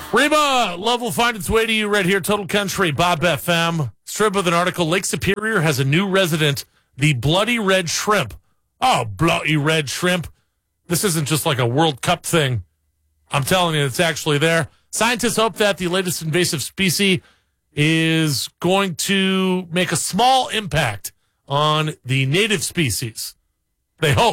Reba, love will find its way to you right here, Total Country, Bob FM. Strip with an article, Lake Superior has a new resident, the bloody red shrimp. Oh, bloody red shrimp. This isn't just like a World Cup thing. I'm telling you, it's actually there. Scientists hope that the latest invasive species is going to make a small impact on the native species. They hope.